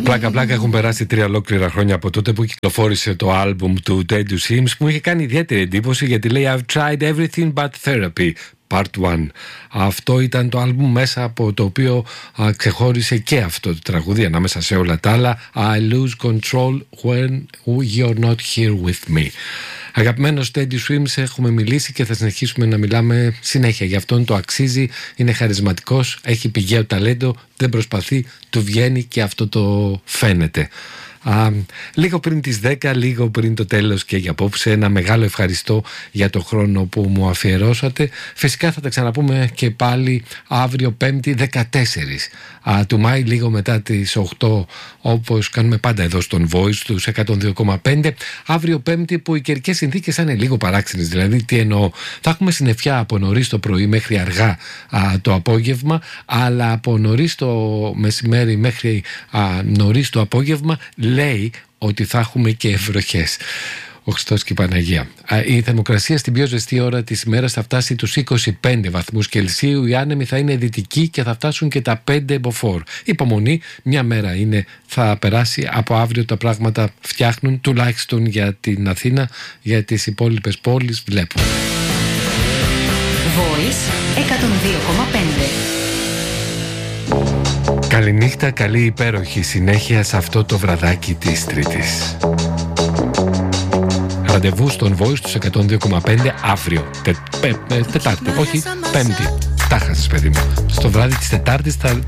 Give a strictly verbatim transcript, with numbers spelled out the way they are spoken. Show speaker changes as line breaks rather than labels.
Πλάκα πλάκα έχουν περάσει τρία ολόκληρα χρόνια από τότε που κυκλοφόρησε το άλμπουμ του Teddy Swims, που μου είχε κάνει ιδιαίτερη εντύπωση γιατί λέει I've tried everything but therapy Part one. Αυτό ήταν το άλμπουμ μέσα από το οποίο α, ξεχώρισε και αυτό το τραγούδι ανάμεσα σε όλα τα άλλα, I lose control when you're not here with me. Αγαπημένος Teddy Swims, έχουμε μιλήσει και θα συνεχίσουμε να μιλάμε συνέχεια. Γι' αυτόν το αξίζει, είναι χαρισματικός, έχει πηγαίο ταλέντο, δεν προσπαθεί, του βγαίνει και αυτό το φαίνεται. Α, λίγο πριν τις δέκα, λίγο πριν το τέλος και για απόψε, ένα μεγάλο ευχαριστώ για το χρόνο που μου αφιερώσατε. Φυσικά θα τα ξαναπούμε και πάλι αύριο Πέμπτη δεκατέσσερις α, του Μάη, λίγο μετά τις οκτώ, όπως κάνουμε πάντα εδώ στον Voice τους εκατόν δύο κόμμα πέντε. Αύριο Πέμπτη που οι καιρικές συνθήκες θα είναι λίγο παράξενες. Δηλαδή τι εννοώ, θα έχουμε συννεφιά από νωρίς το πρωί μέχρι αργά α, το απόγευμα, αλλά από νωρίς το μεσημέρι μέχρι α, νωρίς το απόγευμα λέει ότι θα έχουμε και βροχές. Ο Χριστός και η Παναγία. Η θερμοκρασία στην πιο ζεστή ώρα της ημέρας θα φτάσει τους είκοσι πέντε βαθμούς Κελσίου. Οι άνεμοι θα είναι δυτικοί και θα φτάσουν και τα πέντε μποφόρ. Υπομονή, μια μέρα είναι, θα περάσει. Από αύριο τα πράγματα φτιάχνουν, τουλάχιστον για την Αθήνα. Για τις υπόλοιπες πόλεις βλέπουμε.
Voice εκατόν δύο κόμμα πέντε.
Καληνύχτα, καλή υπέροχη συνέχεια σε αυτό το βραδάκι της Τρίτης. Ραντεβού στον Voice τους εκατόν δύο κόμμα πέντε αύριο. Τε, πε, πε, Τετάρτη, όχι Πέμπτη. Τα χάσες παιδί μου. Στο βράδυ της Τετάρτης θα